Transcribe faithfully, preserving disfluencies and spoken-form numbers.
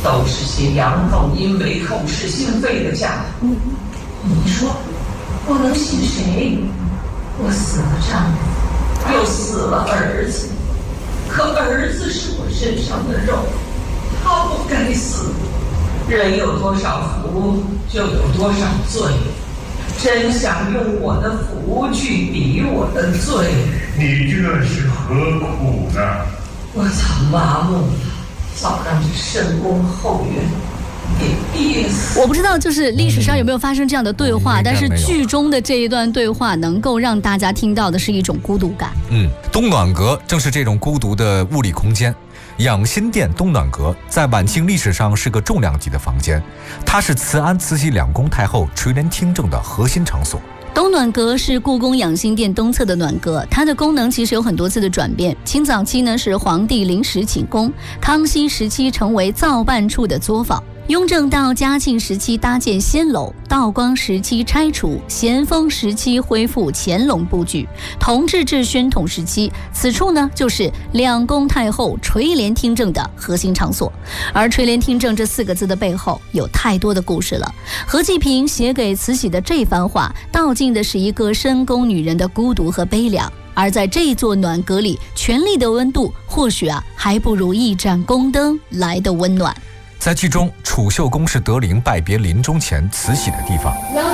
都是些阳奉阴违、口是心非的家伙。你说我能信谁？我死了丈夫，又死了儿子，可儿子是我身上的肉，他不该死。人有多少福，就有多少罪。真想用我的福去抵我的罪， 你这是何苦呢？ 我早麻木了，早让这深宫后院给憋死。 我不知道就是历史上有没有发生这样的对话、嗯、但是剧中的这一段对话能够让大家听到的是一种孤独感。 嗯，东暖阁正是这种孤独的物理空间。养心殿东暖阁在晚清历史上是个重量级的房间，它是慈安、慈禧两宫太后垂帘听政的核心场所。 东暖阁是故宫养心殿东侧的暖阁，它的功能其实有很多次的转变。清早期呢是皇帝临时寝宫，康熙时期成为造办处的作坊，雍正到嘉庆时期搭建仙楼，道光时期拆除，咸丰时期恢复乾隆布局，同治至宣统时期，此处呢就是两宫太后垂帘听政的核心场所。而垂帘听政这四个字的背后有太多的故事了。何继平写给慈禧的这番话，道尽的是一个深宫女人的孤独和悲凉。而在这座暖阁里，权力的温度或许啊还不如一盏宫灯来的温暖。 在剧中，储秀宫是德龄拜别临终前慈禧的地方。 那